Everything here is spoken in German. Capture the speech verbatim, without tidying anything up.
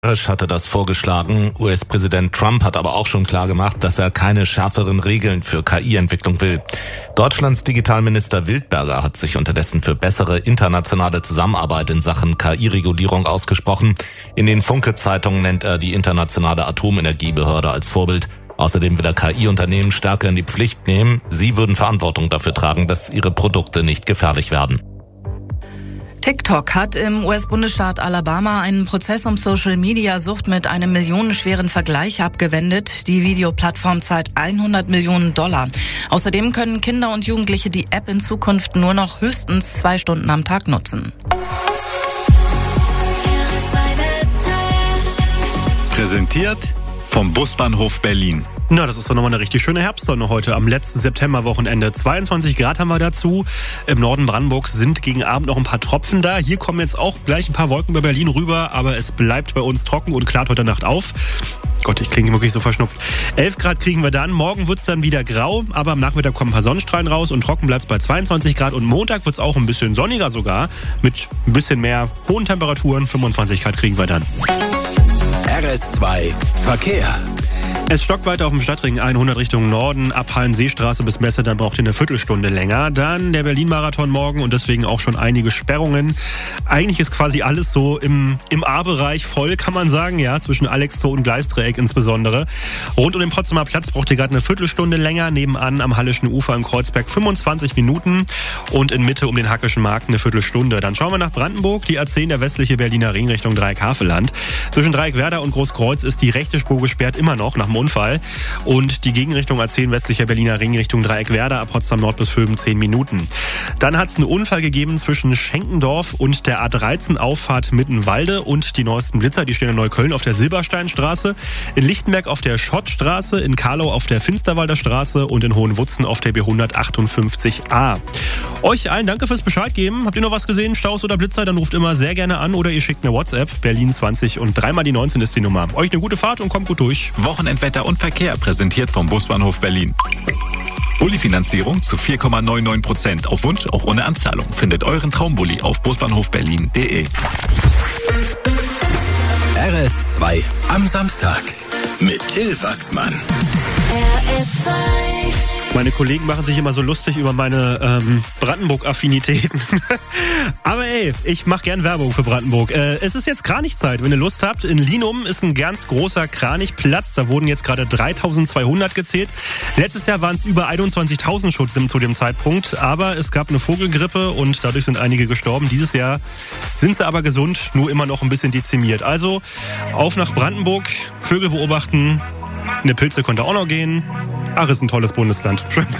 Harris hatte das vorgeschlagen. U S-Präsident Trump hat aber auch schon klargemacht, dass er keine schärferen Regeln für K I-Entwicklung will. Deutschlands Digitalminister Wildberger hat sich unterdessen für bessere internationale Zusammenarbeit in Sachen K I-Regulierung ausgesprochen. In den Funke-Zeitungen nennt er die internationale Atomenergiebehörde als Vorbild. Außerdem will er K I-Unternehmen stärker in die Pflicht nehmen. Sie würden Verantwortung dafür tragen, dass ihre Produkte nicht gefährlich werden. TikTok hat im U S-Bundesstaat Alabama einen Prozess um Social-Media-Sucht mit einem millionenschweren Vergleich abgewendet. Die Videoplattform zahlt hundert Millionen Dollar. Außerdem können Kinder und Jugendliche die App in Zukunft nur noch höchstens zwei Stunden am Tag nutzen. Präsentiert vom Busbahnhof Berlin. Na, das ist doch nochmal eine richtig schöne Herbstsonne heute am letzten Septemberwochenende. zweiundzwanzig Grad haben wir dazu. Im Norden Brandenburgs sind gegen Abend noch ein paar Tropfen da. Hier kommen jetzt auch gleich ein paar Wolken über Berlin rüber, aber es bleibt bei uns trocken und klart heute Nacht auf. Gott, ich klinge wirklich so verschnupft. elf Grad kriegen wir dann. Morgen wird's dann wieder grau, aber am Nachmittag kommen ein paar Sonnenstrahlen raus und trocken bleibt's bei zweiundzwanzig Grad. Und Montag wird's auch ein bisschen sonniger sogar, mit ein bisschen mehr hohen Temperaturen. fünfundzwanzig Grad kriegen wir dann. R S zwei Verkehr. Es stockt weiter auf dem Stadtring hundert Richtung Norden, ab Hallenseestraße bis Messe, dann braucht ihr eine Viertelstunde länger. Dann der Berlin-Marathon morgen und deswegen auch schon einige Sperrungen. Eigentlich ist quasi alles so im, im A-Bereich voll, kann man sagen, ja, zwischen Alextor und Gleisdreieck insbesondere. Rund um den Potsdamer Platz braucht ihr gerade eine Viertelstunde länger, nebenan am Hallischen Ufer in Kreuzberg fünfundzwanzig Minuten und in Mitte um den Hackischen Markt eine Viertelstunde. Dann schauen wir nach Brandenburg, die A zehn, der westliche Berliner Ring Richtung Dreieck-Havelland. Zwischen Dreieck-Werder und Großkreuz ist die rechte Spur gesperrt, immer noch nach dem Unfall. Und die Gegenrichtung A zehn westlicher Berliner Ring Richtung Dreieck-Werder ab Potsdam Nord bis Vöben zehn Minuten. Dann hat es einen Unfall gegeben zwischen Schenkendorf und der A dreizehn Auffahrt Mittenwalde und die neuesten Blitzer, die stehen in Neukölln auf der Silbersteinstraße, in Lichtenberg auf der Schottstraße, in Karlau auf der Finsterwalder Straße und in Hohenwutzen auf der B hundertachtundfünfzig a. Euch allen danke fürs Bescheid geben. Habt ihr noch was gesehen, Staus oder Blitzer, dann ruft immer sehr gerne an oder ihr schickt eine WhatsApp. Berlin zwanzig und dreimal die neunzehn ist die Nummer. Euch eine gute Fahrt und kommt gut durch. Wochenendwetter und Verkehr präsentiert vom Busbahnhof Berlin. Bulli-Finanzierung zu vier Komma neunundneunzig Prozent. Auf Wunsch, auch ohne Anzahlung. Findet euren Traumbully auf busbahnhofberlin punkt de. R S zwei am Samstag mit Till Wachsmann. R S zwei. Meine Kollegen machen sich immer so lustig über meine ähm, Brandenburg-Affinitäten. Aber ey, ich mache gern Werbung für Brandenburg. Äh, es ist jetzt Kranichzeit, wenn ihr Lust habt. In Linum ist ein ganz großer Kranichplatz. Da wurden jetzt gerade dreitausendzweihundert gezählt. Letztes Jahr waren es über einundzwanzigtausend Schutz zu dem Zeitpunkt. Aber es gab eine Vogelgrippe und dadurch sind einige gestorben. Dieses Jahr sind sie aber gesund, nur immer noch ein bisschen dezimiert. Also auf nach Brandenburg, Vögel beobachten. Eine Pilze konnte auch noch gehen. Ach, ist ein tolles Bundesland. Schön.